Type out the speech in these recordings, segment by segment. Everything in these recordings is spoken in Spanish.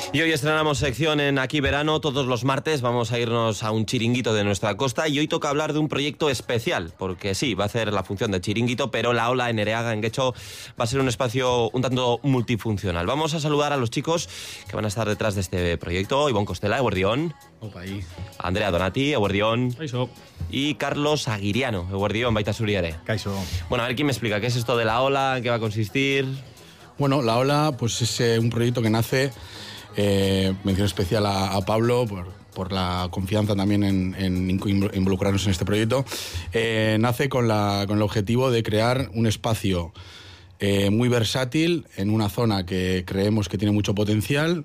Y hoy estrenamos sección en Aquí Verano. Todos los martes vamos a irnos a un chiringuito de nuestra costa y hoy toca hablar de un proyecto especial, porque sí, va a hacer la función de chiringuito, pero la Ola en Ereaga, en Getxo, va a ser un espacio un tanto multifuncional. Vamos a saludar a los chicos que van a estar detrás de este proyecto. Ivonne Costela, eguerdión. Opa, ahí. Andrea Donati, eguerdión. Kaixo. Y Carlos Aguiriano, eguerdión, baita zuriare. Kaixo. Bueno, a ver quién me explica qué es esto de la Ola, en qué va a consistir. Bueno, la Ola pues es un proyecto que nace, mención especial a Pablo por la confianza también en involucrarnos en este proyecto. Nace con el objetivo de crear un espacio muy versátil en una zona que creemos que tiene mucho potencial,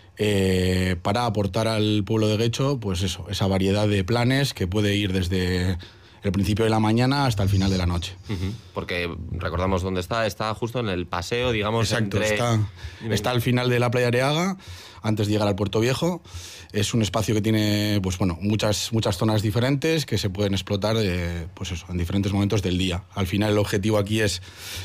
para aportar al pueblo de Getxo pues eso, esa variedad de planes que puede ir desde el principio de la mañana hasta el final de la noche. Porque recordamos dónde está justo en el paseo, digamos. Exacto, está al final de la playa Areaga, antes de llegar al Puerto Viejo. Es un espacio que tiene pues bueno, muchas zonas diferentes que se pueden explotar pues eso, en diferentes momentos del día. Al final el objetivo aquí es,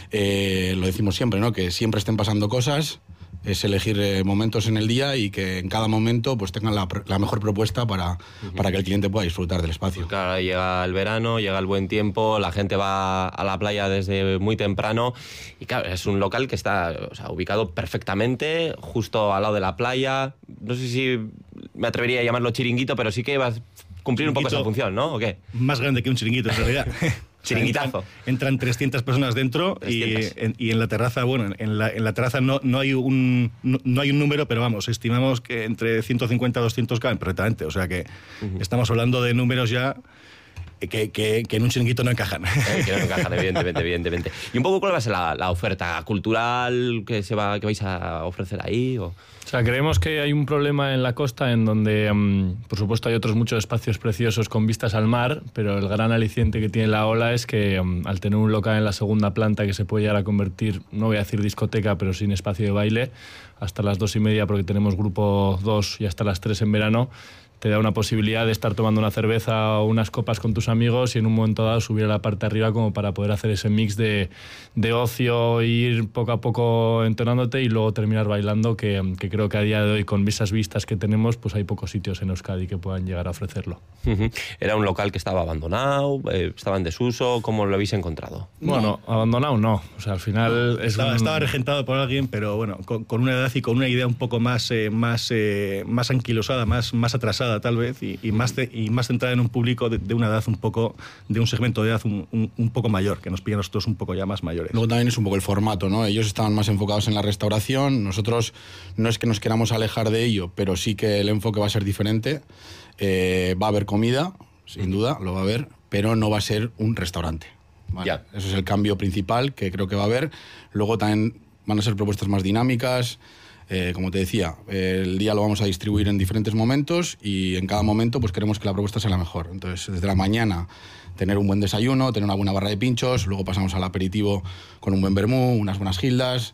lo decimos siempre, ¿no? Que siempre estén pasando cosas. Es elegir momentos en el día y que en cada momento pues tengan la mejor propuesta para que el cliente pueda disfrutar del espacio. Pues claro, llega el verano, llega el buen tiempo, la gente va a la playa desde muy temprano y claro, es un local que está ubicado perfectamente justo al lado de la playa. No sé si me atrevería a llamarlo chiringuito, pero sí que va a cumplir un poco esa función, ¿no? ¿O qué? Más grande que un chiringuito, en realidad. Chiringuitazo. Entran 300 personas dentro 300. Y en la terraza, bueno, en la terraza no hay un número, pero vamos, estimamos que entre 150 y 200 caben perfectamente. O sea que estamos hablando de números ya que en un chiringuito no encajan. Que no encajan, evidentemente. ¿Y un poco cuál va a ser la oferta cultural que vais a ofrecer ahí? O sea, creemos que hay un problema en la costa en donde, por supuesto, hay otros muchos espacios preciosos con vistas al mar, pero el gran aliciente que tiene la Ola es que al tener un local en la segunda planta que se puede llegar a convertir, no voy a decir discoteca, pero sin espacio de baile, hasta las 2:30 porque tenemos grupo 2 y hasta las 3 en verano, te da una posibilidad de estar tomando una cerveza o unas copas con tus amigos y en un momento dado subir a la parte de arriba como para poder hacer ese mix de ocio, ir poco a poco entonándote y luego terminar bailando, que creo que a día de hoy con esas vistas que tenemos pues hay pocos sitios en Euskadi que puedan llegar a ofrecerlo. ¿Era un local que estaba abandonado? ¿Estaba en desuso? ¿Cómo lo habéis encontrado? Bueno, abandonado no. O sea, al final estaba regentado por alguien, pero bueno, con una edad y con una idea un poco más anquilosada, más atrasada tal vez, y más centrada en un público de una edad un poco, de un segmento de edad un poco mayor, que nos pilla a nosotros un poco ya más mayores. Luego también es un poco el formato, ¿no? Ellos estaban más enfocados en la restauración, nosotros no es que nos queramos alejar de ello, pero sí que el enfoque va a ser diferente. Va a haber comida, sin duda, lo va a haber, pero no va a ser un restaurante, ¿vale? Ya. Eso es el cambio principal que creo que va a haber. Luego también van a ser propuestas más dinámicas. Como te decía, el día lo vamos a distribuir en diferentes momentos y en cada momento pues queremos que la propuesta sea la mejor. Entonces, desde la mañana tener un buen desayuno, tener una buena barra de pinchos, luego pasamos al aperitivo con un buen vermú, unas buenas gildas,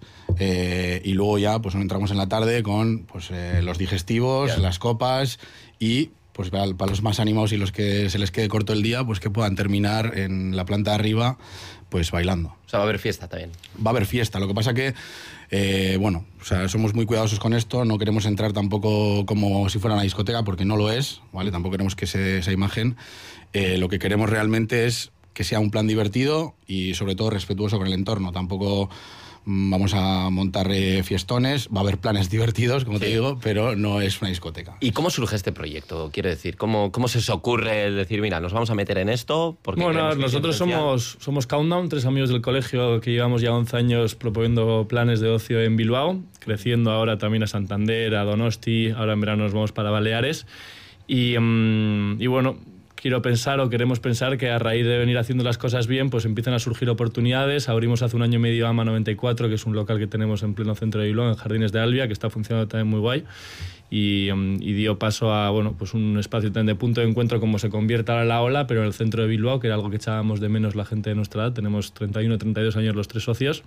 y luego ya pues entramos en la tarde con pues los digestivos, las copas y pues para los más animados y los que se les quede corto el día, pues que puedan terminar en la planta de arriba pues bailando. O sea, va a haber fiesta también. Va a haber fiesta, lo que pasa que bueno, o sea, somos muy cuidadosos con esto, no queremos entrar tampoco como si fuera una discoteca porque no lo es, ¿vale? Tampoco queremos que esa imagen. Lo que queremos realmente es que sea un plan divertido y sobre todo respetuoso con el entorno. Tampoco vamos a montar fiestones, va a haber planes divertidos, como te digo, pero no es una discoteca. ¿Y cómo surge este proyecto? Quiero decir, ¿cómo se os ocurre decir, mira, nos vamos a meter en esto? Bueno, nosotros somos Countdown, 3 amigos del colegio que llevamos ya 11 años proponiendo planes de ocio en Bilbao, creciendo ahora también a Santander, a Donosti, ahora en verano nos vamos para Baleares y bueno, queremos pensar que a raíz de venir haciendo las cosas bien, pues empiezan a surgir oportunidades. Abrimos hace un año y medio AMA 94, que es un local que tenemos en pleno centro de Bilbao, en Jardines de Albia, que está funcionando también muy guay. Y dio paso a pues un espacio también de punto de encuentro como se convierte ahora la Ola, pero en el centro de Bilbao, que era algo que echábamos de menos la gente de nuestra edad. Tenemos 31 32 años los 3 socios.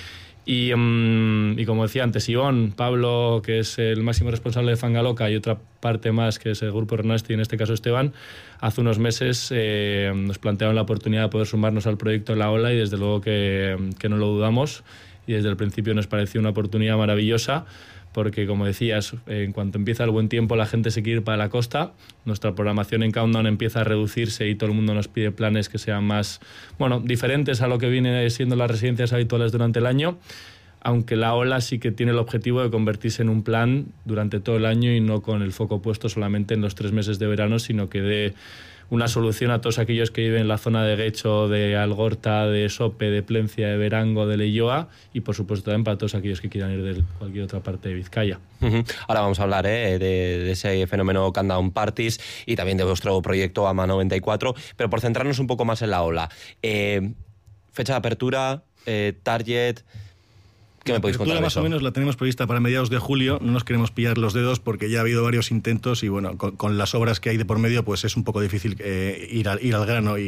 Y como decía antes, Ivonne, Pablo, que es el máximo responsable de Fangaloca, y otra parte más, que es el grupo Renasti, en este caso Esteban, hace unos meses nos plantearon la oportunidad de poder sumarnos al proyecto de la Ola y desde luego que no lo dudamos y desde el principio nos pareció una oportunidad maravillosa porque como decías, en cuanto empieza el buen tiempo la gente se quiere ir para la costa, nuestra programación en Countdown empieza a reducirse y todo el mundo nos pide planes que sean más, bueno, diferentes a lo que viene siendo las residencias habituales durante el año, aunque la ola sí que tiene el objetivo de convertirse en un plan durante todo el año y no con el foco puesto solamente en los 3 meses de verano, sino que dé una solución a todos aquellos que viven en la zona de Guecho, de Algorta, de Sope, de Plencia, de Verango, de Leioa y por supuesto también para todos aquellos que quieran ir de cualquier otra parte de Vizcaya. Ahora vamos a hablar de ese fenómeno Countdown Parties y también de vuestro proyecto AMA 94, pero por centrarnos un poco más en la ola. Fecha de apertura, target... ¿Qué me podéis contar de eso? Más o menos la tenemos prevista para mediados de julio. No nos queremos pillar los dedos porque ya ha habido varios intentos y bueno, con las obras que hay de por medio, pues es un poco difícil ir al grano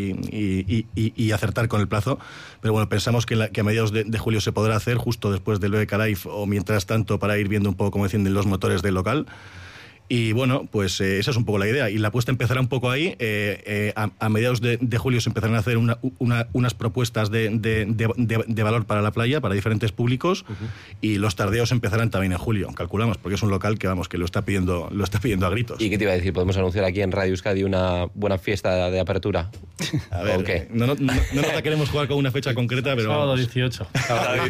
y acertar con el plazo. Pero bueno, pensamos que a mediados de julio se podrá hacer justo después del BBK Live o mientras tanto para ir viendo un poco cómo defienden los motores del local. Y bueno, pues esa es un poco la idea. Y la apuesta empezará un poco ahí. A mediados de julio se empezarán a hacer unas propuestas de valor para la playa, para diferentes públicos, y los tardeos empezarán también en julio, calculamos, porque es un local que vamos que lo está pidiendo a gritos. ¿Y qué te iba a decir? ¿Podemos anunciar aquí en Radio Euskadi una buena fiesta de apertura? A ver, ¿qué? No nos queremos jugar con una fecha concreta, pero sábado 18. Sábado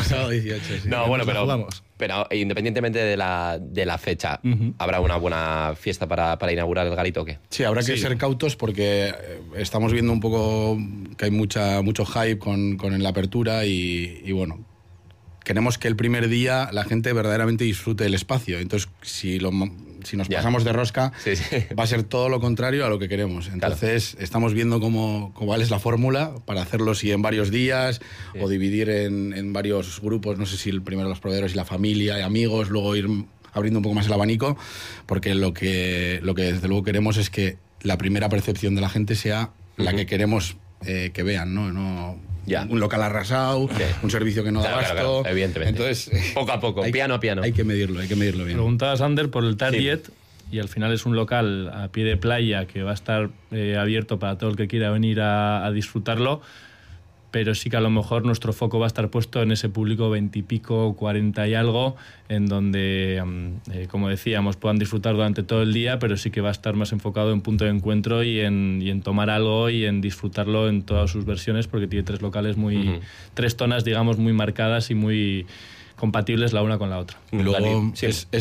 18, sí. No, bueno, pero jugamos. Pero independientemente de la fecha, ¿habrá una buena fiesta para inaugurar el garito o qué? Sí, habrá que ser cautos porque estamos viendo un poco que hay mucho hype con la apertura y bueno, queremos que el primer día la gente verdaderamente disfrute el espacio. Entonces, si nos pasamos de rosca, va a ser todo lo contrario a lo que queremos. Entonces, estamos viendo cuál es la fórmula para hacerlo si en varios días o dividir en varios grupos, no sé si el primero los proveedores y la familia y amigos, luego ir abriendo un poco más el abanico, porque lo que desde luego queremos es que la primera percepción de la gente sea la que queremos que vean, ¿no? Un local arrasado, un servicio que no da abasto. Claro, evidentemente. Entonces, poco a poco, piano a piano. Hay que medirlo bien. Preguntabas, Ander, por el target, y al final es un local a pie de playa que va a estar abierto para todo el que quiera venir a disfrutarlo, pero sí que a lo mejor nuestro foco va a estar puesto en ese público 20 y pico, 40 y algo, en donde, como decíamos, puedan disfrutar durante todo el día, pero sí que va a estar más enfocado en punto de encuentro y en tomar algo y en disfrutarlo en todas sus versiones, porque tiene 3 locales tres zonas, digamos, muy marcadas y muy compatibles la una con la otra. Luego,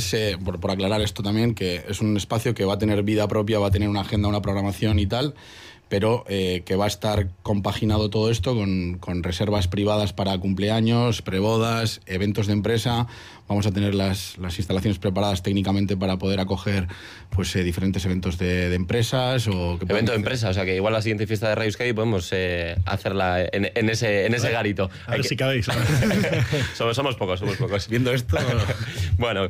por aclarar esto también, que es un espacio que va a tener vida propia, va a tener una agenda, una programación y tal, pero que va a estar compaginado todo esto con reservas privadas para cumpleaños, prebodas, eventos de empresa. Vamos a tener las instalaciones preparadas técnicamente para poder acoger pues diferentes eventos de empresas. Evento de empresa, o sea que igual la siguiente fiesta de Radio Euskadi podemos hacerla en ese garito. A ver si cabéis. somos pocos. Viendo esto... Bueno,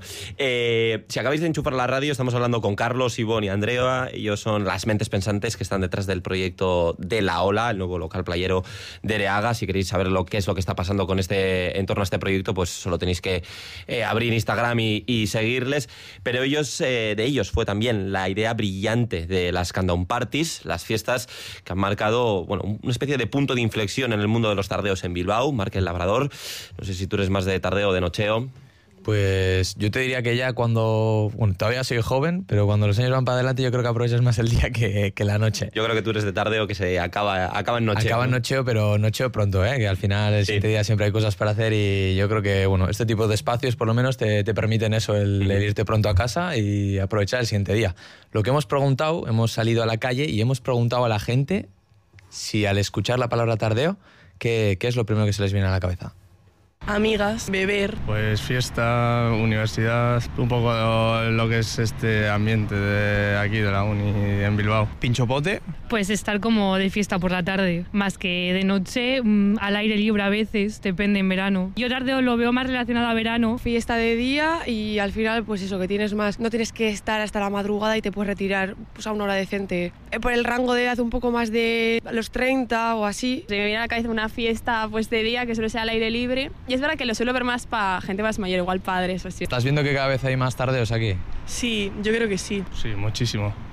si acabáis de enchufar la radio, estamos hablando con Carlos, Ivonne y Andrea. Ellos son las mentes pensantes que están detrás del proyecto de La Ola, el nuevo local playero de Ereaga. Si queréis saber qué es lo que está pasando en torno a este proyecto, pues solo tenéis que abrir Instagram y seguirles. Pero de ellos fue también la idea brillante de las Countdown Parties, las fiestas que han marcado una especie de punto de inflexión en el mundo de los tardeos en Bilbao. Marca el Labrador. No sé si tú eres más de tardeo o de nocheo. Pues yo te diría que ya todavía soy joven, pero cuando los años van para adelante yo creo que aprovechas más el día que la noche. Yo creo que tú eres de tardeo que se acaba en nocheo. Acaba en nocheo, pero nocheo pronto, que al final el siguiente día siempre hay cosas para hacer y yo creo que este tipo de espacios por lo menos te permiten eso, el irte pronto a casa y aprovechar el siguiente día. Lo que hemos preguntado, hemos salido a la calle y hemos preguntado a la gente si al escuchar la palabra tardeo, ¿qué es lo primero que se les viene a la cabeza? Amigas, beber. Pues fiesta, universidad, un poco lo que es este ambiente de aquí, de la uni en Bilbao. Pinchopote. Pues estar como de fiesta por la tarde, más que de noche, al aire libre a veces, depende en verano. Yo tardeo lo veo más relacionado a verano. Fiesta de día y al final pues eso, que tienes no tienes que estar hasta la madrugada y te puedes retirar pues a una hora decente. Por el rango de edad un poco más de los 30 o así. Se me viene a la cabeza una fiesta pues de día que suele ser al aire libre. Y es verdad que lo suelo ver más para gente más mayor, igual padres o así. ¿Estás viendo que cada vez hay más tardeos aquí? Sí, yo creo que sí. Sí, muchísimo.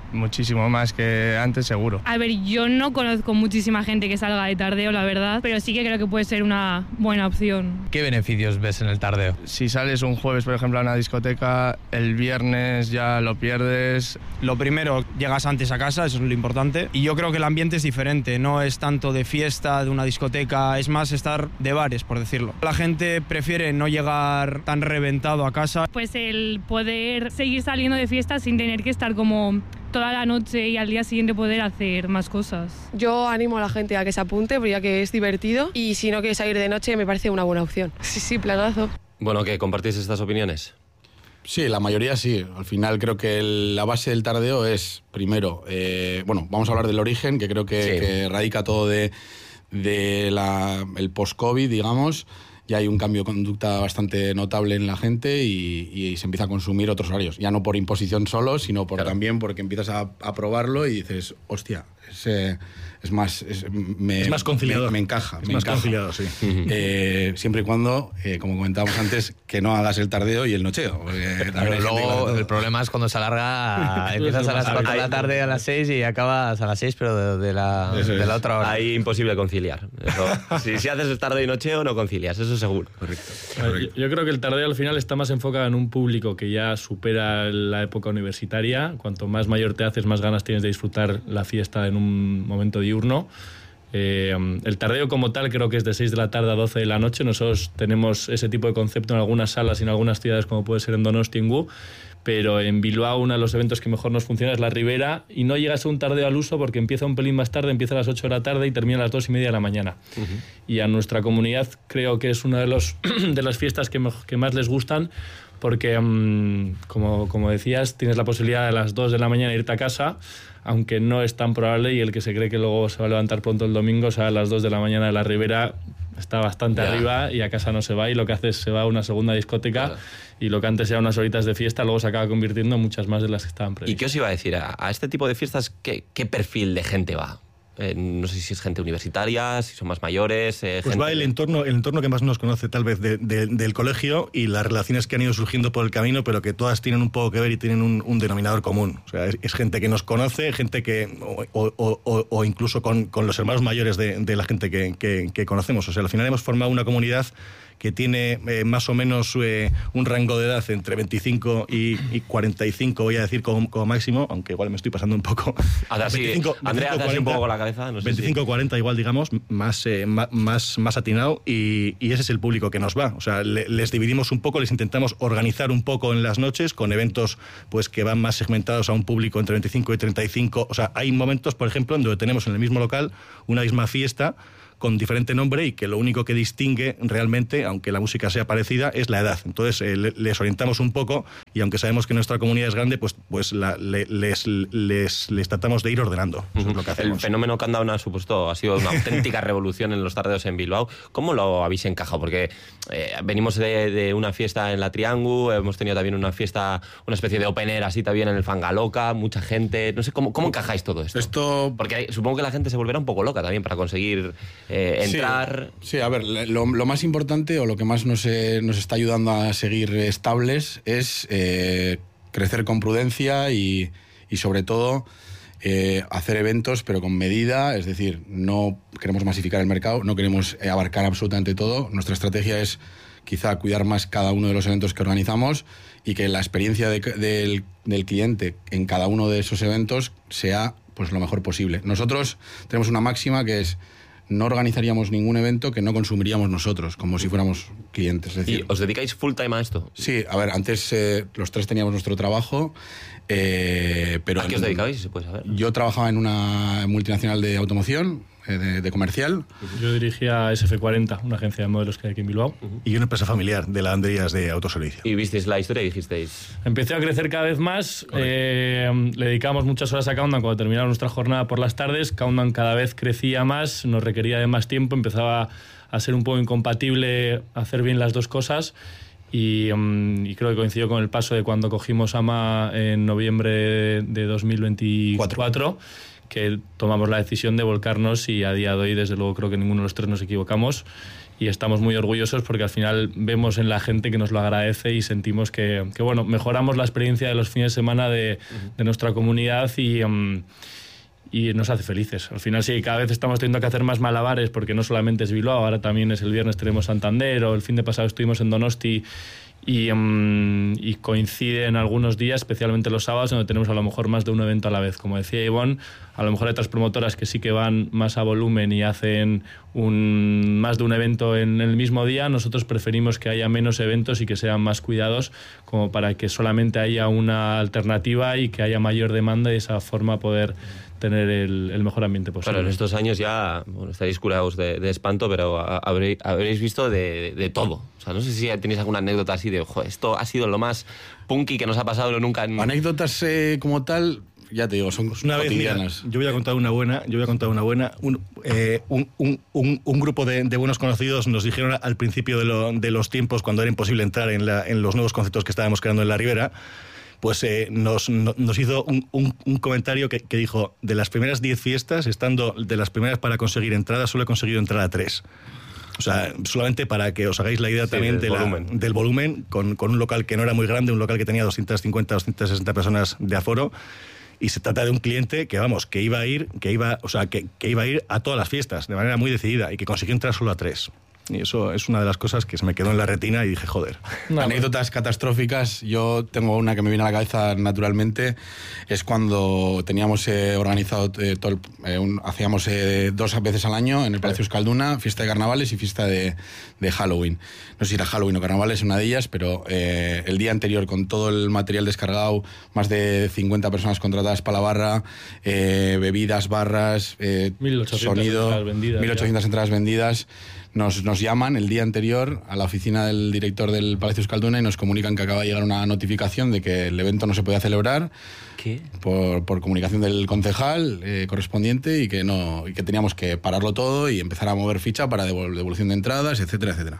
muchísimo más que antes seguro. A ver, yo no conozco muchísima gente que salga de tardeo, la verdad, pero sí que creo que puede ser una buena opción. ¿Qué beneficios ves en el tardeo? Si sales un jueves, por ejemplo, a una discoteca, el viernes ya lo pierdes. Lo primero, llegas antes a casa, eso es lo importante. Y yo creo que el ambiente es diferente, no es tanto de fiesta, de una discoteca, es más estar de bares, por decirlo. La gente prefiere no llegar tan reventado a casa. Pues el poder seguir saliendo de fiesta sin tener que estar como toda la noche y al día siguiente poder hacer más cosas. Yo animo a la gente a que se apunte, porque ya que es divertido, y si no quieres salir de noche me parece una buena opción. Sí, planazo. Bueno, ¿que compartís estas opiniones? Sí, la mayoría sí. Al final creo que la base del tardeo es, primero, vamos a hablar del origen, que creo que radica todo del post-COVID, digamos. Ya hay un cambio de conducta bastante notable en la gente y se empieza a consumir otros horarios. Ya no por imposición solo, sino también porque empiezas a probarlo y dices, hostia, es más conciliador. Me encaja. Es más conciliador, sí. Siempre y cuando, como comentábamos antes, que no hagas el tardeo y el nocheo. Pero luego el problema es cuando se alarga, empiezas a las 4 de la tarde, a las 6 y acabas a las 6, pero de la otra hora. Ahí imposible conciliar. Eso. si haces el tardeo y nocheo, no concilias, eso seguro. Correcto. Yo creo que el tardeo al final está más enfocado en un público que ya supera la época universitaria. Cuanto más mayor te haces, más ganas tienes de disfrutar la fiesta en un momento diurno. El tardeo como tal creo que es de 6 de la tarde a 12 de la noche. Nosotros tenemos ese tipo de concepto en algunas salas y en algunas ciudades, como puede ser en Donosti, en Gu, pero en Bilbao uno de los eventos que mejor nos funciona es la Ribera, y no llega a ser un tardeo al uso porque empieza un pelín más tarde, empieza a las 8 de la tarde y termina a las 2:30 de la mañana. Y a nuestra comunidad creo que es una de las fiestas que más les gustan, porque como decías, tienes la posibilidad de las 2 de la mañana irte a casa, aunque no es tan probable, y el que se cree que luego se va a levantar pronto el domingo, o sea, a las 2 de la mañana de la Ribera está bastante arriba y a casa no se va, y lo que hace es se va a una segunda discoteca, y lo que antes eran unas horitas de fiesta luego se acaba convirtiendo en muchas más de las que estaban previstas. ¿Y qué os iba a decir? A este tipo de fiestas, ¿qué perfil de gente va? No sé si es gente universitaria, si son más mayores. Pues va el entorno que más nos conoce tal vez del colegio, y las relaciones que han ido surgiendo por el camino, pero que todas tienen un poco que ver y tienen un denominador común. O sea, es gente que nos conoce, gente que o incluso con los hermanos mayores de la gente que conocemos. O sea, al final hemos formado una comunidad que tiene más o menos un rango de edad entre 25 y 45, voy a decir como máximo, aunque igual me estoy pasando un poco. Ahora sí, Andrea, hace un poco con la cabeza. No sé 25-40 igual, digamos, más atinado, y ese es el público que nos va. O sea, les dividimos un poco, les intentamos organizar un poco en las noches con eventos pues que van más segmentados a un público entre 25 y 35. O sea, hay momentos, por ejemplo, en donde tenemos en el mismo local una misma fiesta con diferente nombre, y que lo único que distingue realmente, aunque la música sea parecida, es la edad. Entonces les orientamos un poco, y aunque sabemos que nuestra comunidad es grande, pues les tratamos de ir ordenando. Eso es lo que hacemos. El fenómeno Countdown ha sido una auténtica revolución en los tardeos en Bilbao. ¿Cómo lo habéis encajado? Porque venimos de una fiesta en la Triangu, hemos tenido también una fiesta, una especie de open air así también en el Fangaloca, mucha gente. No sé, ¿cómo encajáis todo esto? Porque supongo que la gente se volverá un poco loca también para conseguir entrar. Sí, a ver, lo más importante, o lo que más nos está ayudando a seguir estables, es crecer con prudencia y sobre todo hacer eventos pero con medida. Es decir, no queremos masificar el mercado, no queremos abarcar absolutamente todo. Nuestra estrategia es quizá cuidar más cada uno de los eventos que organizamos, y que la experiencia del cliente en cada uno de esos eventos sea pues lo mejor posible. Nosotros tenemos una máxima que es: no organizaríamos ningún evento que no consumiríamos nosotros, como si fuéramos clientes. Es decir, ¿y os dedicáis full time a esto? Sí, a ver, antes los tres teníamos nuestro trabajo, pero... ¿A qué os dedicabais, si se puede saber? Yo trabajaba en una multinacional de automoción, de comercial. Yo dirigía SF40, una agencia de modelos que hay aquí en Bilbao. Y una empresa familiar de lavanderías de autoservicio. Y visteis la historia y dijisteis... Empecé a crecer cada vez más. Le dedicábamos muchas horas a Countdown cuando terminaba nuestra jornada por las tardes. Countdown cada vez crecía más, nos requería de más tiempo, empezaba a ser un poco incompatible hacer bien las dos cosas. Y creo que coincidió con el paso de cuando cogimos AMA en noviembre de 2024, que tomamos la decisión de volcarnos, y a día de hoy, desde luego, creo que ninguno de los tres nos equivocamos, y estamos muy orgullosos porque al final vemos en la gente que nos lo agradece y sentimos que bueno, mejoramos la experiencia de los fines de semana de nuestra comunidad y nos hace felices. Al final sí, cada vez estamos teniendo que hacer más malabares porque no solamente es Bilbao, ahora también es el viernes tenemos Santander, o el fin de pasado estuvimos en Donosti y coincide en algunos días, especialmente los sábados, donde tenemos a lo mejor más de un evento a la vez. Como decía Ivonne, a lo mejor hay otras promotoras que sí que van más a volumen y hacen más de un evento en el mismo día. Nosotros preferimos que haya menos eventos y que sean más cuidados, como para que solamente haya una alternativa y que haya mayor demanda y de esa forma poder tener el mejor ambiente posible. Claro, en estos años ya estaréis curados de espanto, pero habréis visto de todo. O sea, no sé si tenéis alguna anécdota así de, esto ha sido lo más punky que nos ha pasado nunca. Anécdotas como tal, ya te digo, son una cotidianas. Yo voy a contar una buena. Un grupo de buenos conocidos nos dijeron al principio de los tiempos, cuando era imposible entrar en los nuevos conceptos que estábamos creando en la Ribera, pues nos hizo un comentario que dijo: de las primeras 10 fiestas, estando de las primeras para conseguir entradas, solo he conseguido entrar a 3. O sea, solamente para que os hagáis la idea también del volumen, con un local que no era muy grande, un local que tenía 250, 260 personas de aforo, y se trata de un cliente que, vamos, que iba a ir a todas las fiestas, de manera muy decidida, y que consiguió entrar solo a 3. Y eso es una de las cosas que se me quedó en la retina y dije, joder. Anécdotas catastróficas, yo tengo una que me viene a la cabeza naturalmente, es cuando teníamos organizado hacíamos 2 veces al año en el Palacio Euskalduna, fiesta de carnavales y fiesta de Halloween. No sé si era Halloween o carnavales, una de ellas, pero el día anterior, con todo el material descargado, más de 50 personas contratadas para la barra, bebidas, barras, 1.800 sonido, 1.800 entradas vendidas. Nos llaman el día anterior a la oficina del director del Palacio Euskalduna y nos comunican que acaba de llegar una notificación de que el evento no se podía celebrar. ¿Qué? Por comunicación del concejal correspondiente y que teníamos que pararlo todo y empezar a mover ficha para devolución de entradas, etcétera, etcétera.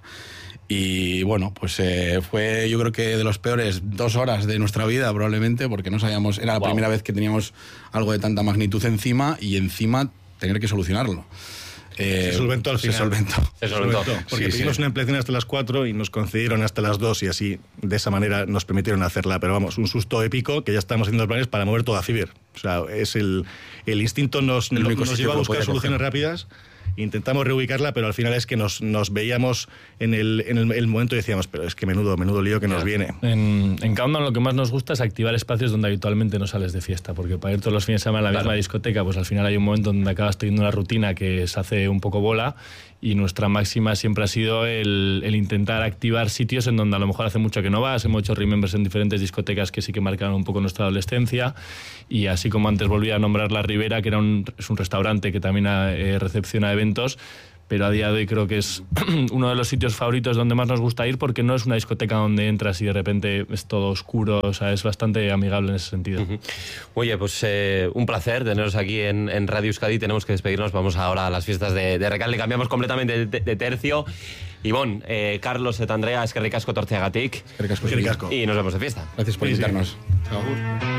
Y bueno, pues fue, yo creo que de los peores 2 horas de nuestra vida probablemente, porque no sabíamos, era la primera vez que teníamos algo de tanta magnitud encima y encima tener que solucionarlo. Se solventó al final. Se solventó. Porque pedimos una ampliación hasta las 4 y nos concedieron hasta las 2 y así, de esa manera, nos permitieron hacerla. Pero vamos, un susto épico que ya estamos haciendo planes para mover todo a Fiber. O sea, es el instinto nos lleva a buscar soluciones rápidas. Intentamos reubicarla, pero al final es que nos veíamos en el momento y decíamos, pero es que menudo lío que nos viene. En Countdown lo que más nos gusta es activar espacios donde habitualmente no sales de fiesta, porque para ir todos los fines de semana a la misma discoteca, pues al final hay un momento donde acabas teniendo una rutina que se hace un poco bola, y nuestra máxima siempre ha sido el intentar activar sitios en donde a lo mejor hace mucho que no vas. Hemos hecho remembers en diferentes discotecas que sí que marcaron un poco nuestra adolescencia, y así como antes volví a nombrar La Ribera, que es un restaurante que también recepciona eventos, pero a día de hoy creo que es uno de los sitios favoritos donde más nos gusta ir, porque no es una discoteca donde entras y de repente es todo oscuro. O sea, es bastante amigable en ese sentido. Oye, pues un placer teneros aquí en Radio Euskadi. Tenemos que despedirnos, vamos ahora a las fiestas de Recalde. Cambiamos completamente de tercio. Ivonne, Carlos eta Andrea, eskerrik asko tortzeagatik. Eskerrik asko. Y nos vemos de fiesta. Gracias por invitarnos. Chao.